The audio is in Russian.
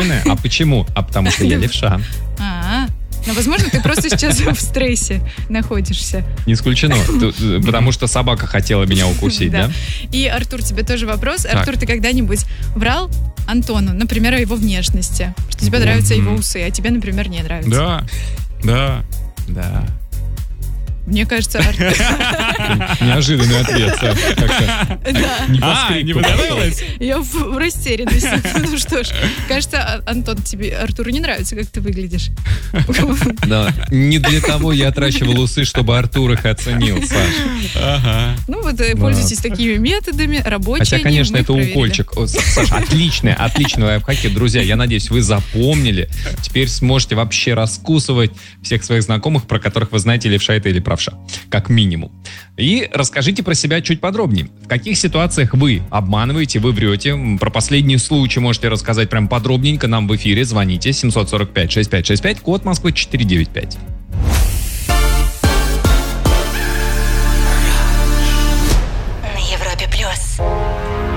спокойная. А почему? А потому что я левша. Но, возможно, ты просто сейчас в стрессе находишься. Не исключено, потому что собака хотела меня укусить, да? И, Артур, тебе тоже вопрос. Артур, ты когда-нибудь врал Антону, например, о его внешности? Что тебе нравятся его усы, а тебе, например, не нравятся? Да. Мне кажется, Артур... Неожиданный ответ, Саш. Да. Не понравилось? Я в растерянности. Ну что ж, кажется, Антон, тебе, Артуру, не нравится, как ты выглядишь. Да. Не для того я отращивал усы, чтобы Артур их оценил, Саш. Ага. Ну вот, пользуйтесь такими методами, рабочие. Хотя, конечно, это укольчик. Саша, отличный лайфхаки. Друзья, я надеюсь, вы запомнили. Теперь сможете вообще раскусывать всех своих знакомых, про которых вы знаете, левша это или правша. Как минимум. И расскажите про себя чуть подробнее. В каких ситуациях вы обманываете, вы врете? Про последний случай можете рассказать прям подробненько нам в эфире. Звоните 745-6565, код Москвы 495.